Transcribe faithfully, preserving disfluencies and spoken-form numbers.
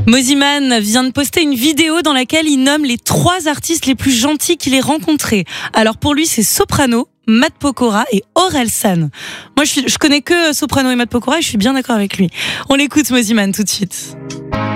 Mosiman vient de poster une vidéo dans laquelle il nomme les trois artistes les plus gentils qu'il ait rencontrés. Alors pour lui, c'est Soprano, Matt Pokora et Orelsan. Moi, je, suis, je connais que Soprano et Matt Pokora et je suis bien d'accord avec lui. On l'écoute, Mosiman, tout de suite.